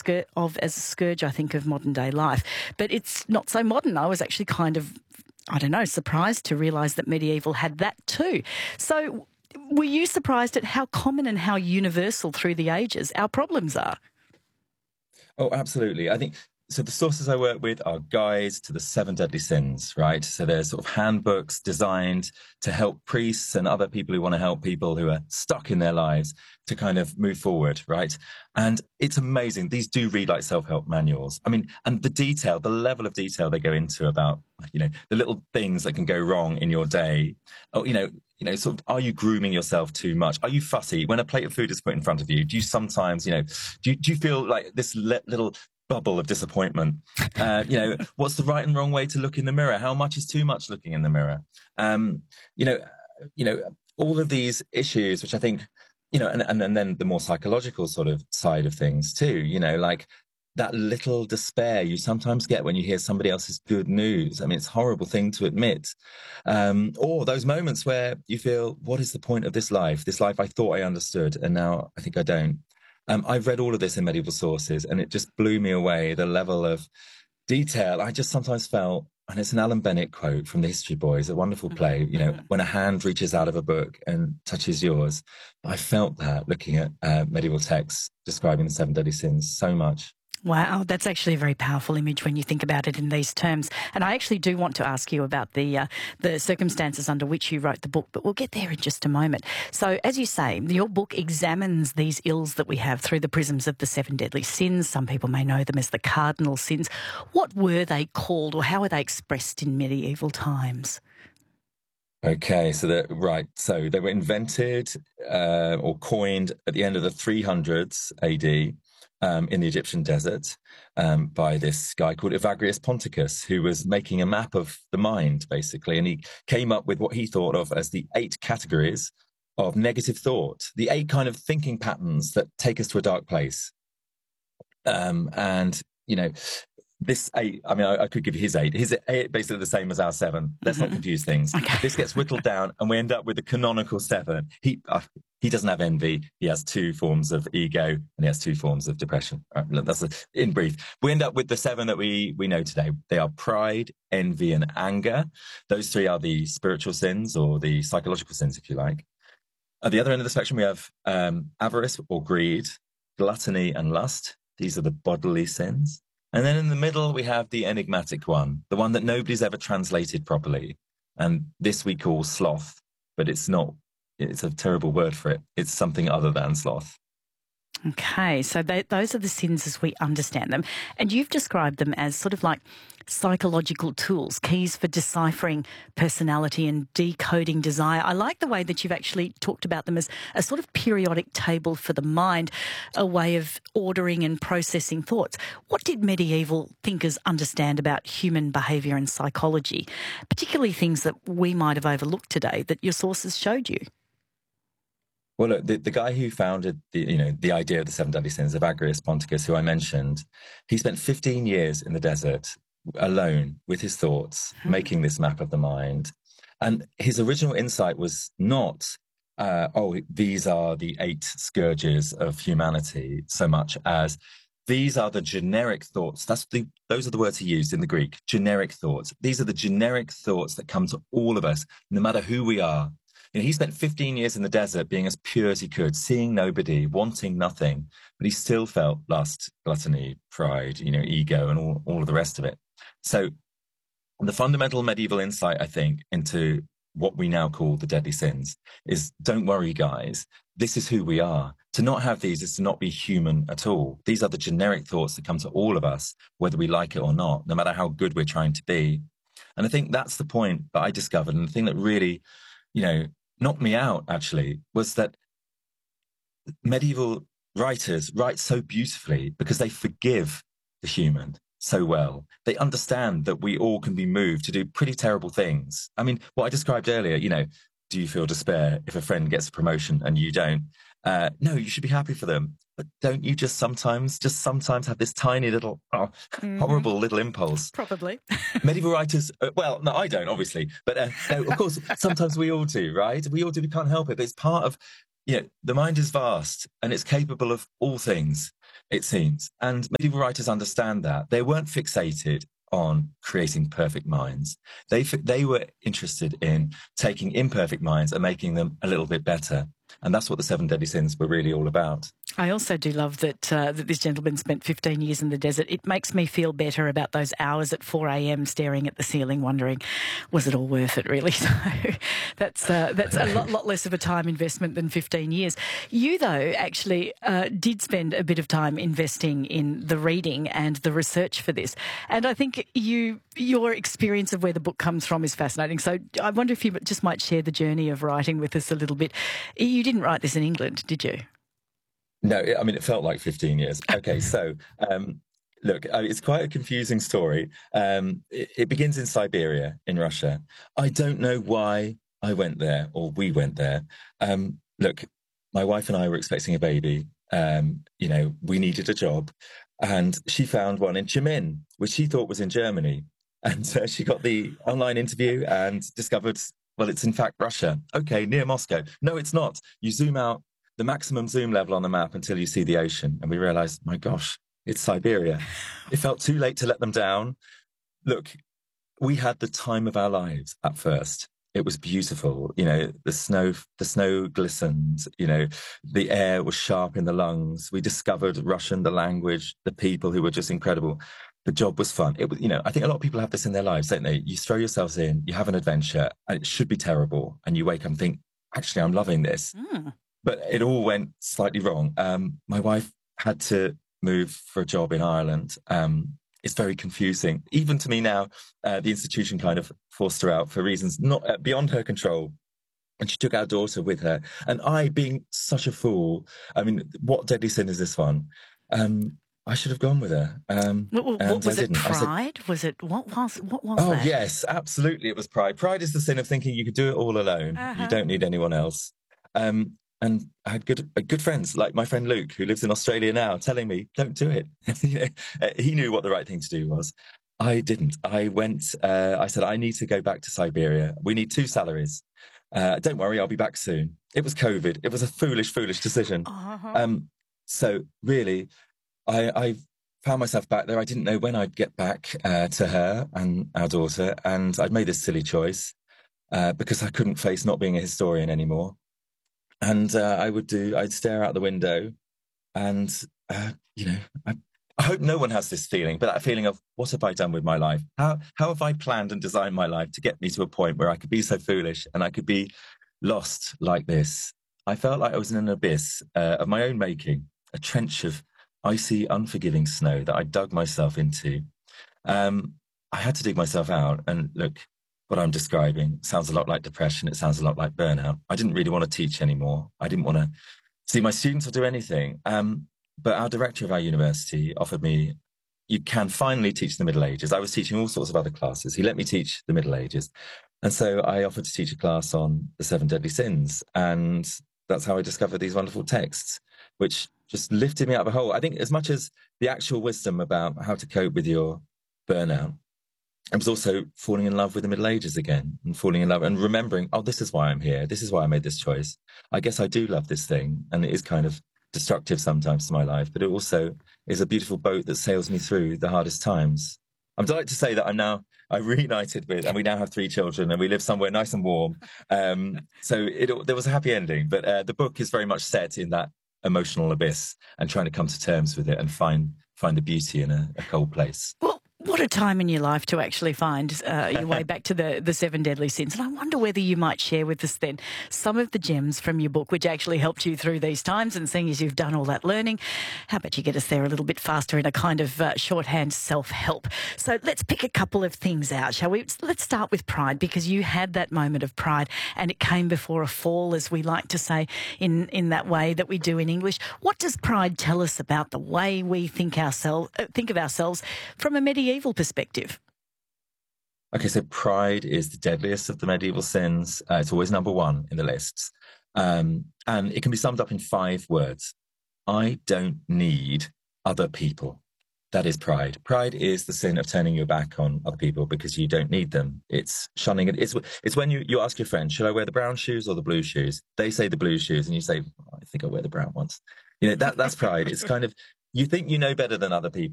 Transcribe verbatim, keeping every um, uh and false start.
scourge of as a scourge, I think, of modern day life. But it's not so modern. I was actually kind of, I don't know, surprised to realise that medieval had that too. So were you surprised at how common and how universal through the ages our problems are? Oh, absolutely. I think so. The sources I work with are guides to the seven deadly sins, right? So they're sort of handbooks designed to help priests and other people who want to help people who are stuck in their lives to kind of move forward, right? And it's amazing. These do read like self-help manuals. I mean, and the detail, the level of detail they go into about, you know, the little things that can go wrong in your day. Oh, you know, you know, sort of, are you grooming yourself too much? Are you fussy? When a plate of food is put in front of you, do you sometimes, you know, do you, do you feel like this le- little bubble of disappointment? Uh, you know, what's the right and wrong way to look in the mirror? How much is too much looking in the mirror? Um, you know, you know, all of these issues, which I think, you know, and, and, and then the more psychological sort of side of things too, you know, like that little despair you sometimes get when you hear somebody else's good news. I mean, it's a horrible thing to admit. Um, or those moments where you feel, what is the point of this life? This life I thought I understood, and now I think I don't. Um, I've read all of this in medieval sources, and it just blew me away, the level of detail. I just sometimes felt, and it's an Alan Bennett quote from The History Boys, a wonderful play, you know, when a hand reaches out of a book and touches yours. I felt that looking at uh, medieval texts describing the seven deadly sins so much. Wow, that's actually a very powerful image when you think about it in these terms. And I actually do want to ask you about the uh, the circumstances under which you wrote the book, but we'll get there in just a moment. So, as you say, your book examines these ills that we have through the prisms of the seven deadly sins. Some people may know them as the cardinal sins. What were they called, or how were they expressed in medieval times? Okay, so that right. So they were invented uh, or coined at the end of the three hundreds A D. Um, in the Egyptian desert um, by this guy called Evagrius Ponticus, who was making a map of the mind, basically. And he came up with what he thought of as the eight categories of negative thought, the eight kind of thinking patterns that take us to a dark place. Um, and, you know, this eight, I mean, I, I could give you his eight. His eight basically the same as our seven. Let's mm-hmm. not confuse things. Okay. This gets whittled down and we end up with the canonical seven. He uh, he doesn't have envy. He has two forms of ego and he has two forms of depression. Right, that's a, in brief. We end up with the seven that we, we know today. They are pride, envy, and anger. Those three are the spiritual sins or the psychological sins, if you like. At the other end of the spectrum, we have um, avarice or greed, gluttony, and lust. These are the bodily sins. And then in the middle, we have the enigmatic one, the one that nobody's ever translated properly. And this we call sloth, but it's not, it's a terrible word for it. It's something other than sloth. Okay, so they, those are the sins as we understand them. And you've described them as sort of like psychological tools, keys for deciphering personality and decoding desire. I like the way that you've actually talked about them as a sort of periodic table for the mind, a way of ordering and processing thoughts. What did medieval thinkers understand about human behaviour and psychology, particularly things that we might have overlooked today that your sources showed you? Well, look, the, the guy who founded the, you know, the idea of the seven deadly sins, Evagrius Ponticus, who I mentioned, he spent fifteen years in the desert alone with his thoughts, hmm. making this map of the mind. And his original insight was not, uh, oh, these are the eight scourges of humanity, so much as these are the generic thoughts. That's the, those are the words he used in the Greek, generic thoughts. These are the generic thoughts that come to all of us, no matter who we are. You know, he spent fifteen years in the desert being as pure as he could, seeing nobody, wanting nothing, but he still felt lust, gluttony, pride, you know, ego, and all, all of the rest of it. So the fundamental medieval insight, I think, into what we now call the deadly sins is, don't worry, guys, this is who we are. To not have these is to not be human at all. These are the generic thoughts that come to all of us, whether we like it or not, no matter how good we're trying to be. And I think that's the point that I discovered. And the thing that really, you know, knocked me out, actually, was that medieval writers write so beautifully because they forgive the human so well. They understand that we all can be moved to do pretty terrible things. I mean, what I described earlier, you know, do you feel despair if a friend gets a promotion and you don't? Uh, no, you should be happy for them. But don't you just sometimes, just sometimes have this tiny little, oh, mm-hmm. horrible little impulse? Probably. Medieval writers, uh, well, no, I don't, obviously. But uh, no, of course, sometimes we all do, right? We all do, we can't help it. But it's part of, you know, the mind is vast and it's capable of all things. it seems. And medieval writers understand that. They weren't fixated on creating perfect minds. They, they were interested in taking imperfect minds and making them a little bit better. And that's what the Seven Deadly Sins were really all about. I also do love that uh, that this gentleman spent fifteen years in the desert. It makes me feel better about those hours at four a.m. staring at the ceiling, wondering, was it all worth it, really? So that's uh, that's a lot, lot less of a time investment than fifteen years. You, though, actually uh, did spend a bit of time investing in the reading and the research for this. And I think you your experience of where the book comes from is fascinating. So I wonder if you just might share the journey of writing with us a little bit. You didn't write this in England, did you? No, I mean, it felt like fifteen years. Okay, so um, look, it's quite a confusing story. Um, it, it begins in Siberia, in Russia. I don't know why I went there or we went there. Um, look, my wife and I were expecting a baby. Um, you know, we needed a job. And she found one in Jimin, which she thought was in Germany. And uh, she got the online interview and discovered, well, it's in fact Russia. Okay, near Moscow. No, it's not. You zoom out the maximum zoom level on the map until you see the ocean. And we realized, my gosh, it's Siberia. It felt too late to let them down. Look, we had the time of our lives at first. It was beautiful. You know, the snow, the snow glistened, you know, the air was sharp in the lungs. We discovered Russian, the language, the people who were just incredible. The job was fun. It was, you know, I think a lot of people have this in their lives, don't they? You throw yourselves in, you have an adventure, and it should be terrible. And you wake up and think, actually, I'm loving this. Mm. But it all went slightly wrong. Um, my wife had to move for a job in Ireland. Um, it's very confusing. Even to me now, uh, the institution kind of forced her out for reasons not uh, beyond her control. And she took our daughter with her. And I, being such a fool, I mean, what deadly sin is this one? Um, I should have gone with her. Um, what, what, was it pride? Said, was it, what was, what was oh, that? Oh, yes, absolutely. It was pride. Pride is the sin of thinking you could do it all alone. Uh-huh. You don't need anyone else. Um, And I had good uh, good friends, like my friend Luke, who lives in Australia now, telling me, don't do it. He knew what the right thing to do was. I didn't. I went, uh, I said, I need to go back to Siberia. We need two salaries. Uh, don't worry, I'll be back soon. It was COVID. It was a foolish, foolish decision. Uh-huh. Um, so really, I, I found myself back there. I didn't know when I'd get back uh, to her and our daughter. And I'd made this silly choice uh, because I couldn't face not being a historian anymore. And uh, I would do, I'd stare out the window and, uh, you know, I, I hope no one has this feeling, but that feeling of what have I done with my life? How, how have I planned and designed my life to get me to a point where I could be so foolish and I could be lost like this? I felt like I was in an abyss uh, of my own making, a trench of icy, unforgiving snow that I dug myself into. Um, I had to dig myself out and look, what I'm describing sounds a lot like depression. It sounds a lot like burnout. I didn't really want to teach anymore. I didn't want to see my students or do anything. Um, but our director of our university offered me, you can finally teach the Middle Ages. I was teaching all sorts of other classes. He let me teach the Middle Ages. And so I offered to teach a class on the Seven Deadly Sins. And that's how I discovered these wonderful texts, which just lifted me out of a hole. I think as much as the actual wisdom about how to cope with your burnout, I was also falling in love with the Middle Ages again and falling in love and remembering, oh, this is why I'm here. This is why I made this choice. I guess I do love this thing. And it is kind of destructive sometimes to my life, but it also is a beautiful boat that sails me through the hardest times. I'm delighted to say that I'm now, I'm reunited with, and we now have three children and we live somewhere nice and warm. Um, so it, there was a happy ending, but uh, the book is very much set in that emotional abyss and trying to come to terms with it and find, find the beauty in a, a cold place. Well, what a time in your life to actually find uh, your way back to the, the Seven Deadly Sins. And I wonder whether you might share with us then some of the gems from your book which actually helped you through these times. And seeing as you've done all that learning, how about you get us there a little bit faster in a kind of uh, shorthand self-help. So let's pick a couple of things out, shall we? Let's start with pride, because you had that moment of pride and it came before a fall, as we like to say in, in that way that we do in English. What does pride tell us about the way we think, ourselves, uh, think of ourselves from a medieval perspective? Okay, so pride is the deadliest of the medieval sins. Uh, it's always number one in the lists. Um, and it can be summed up in five words. I don't need other people. That is pride. Pride is the sin of turning your back on other people because you don't need them. It's shunning it. It's, it's when you, you ask your friend, should I wear the brown shoes or the blue shoes? They say the blue shoes and you say, oh, I think I'll wear the brown ones. You know, that, that's pride. It's kind of You think you know better than other people.